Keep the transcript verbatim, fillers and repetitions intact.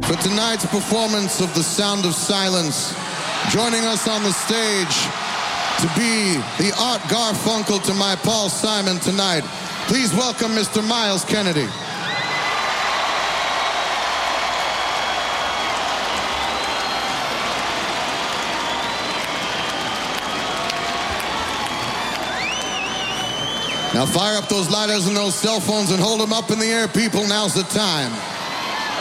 for tonight's performance of The Sound of Silence. Joining us on the stage to be the Art Garfunkel to my Paul Simon tonight, please welcome Mister Myles Kennedy. Now fire up those lighters and those cell phones and hold them up in the air, people. Now's the time.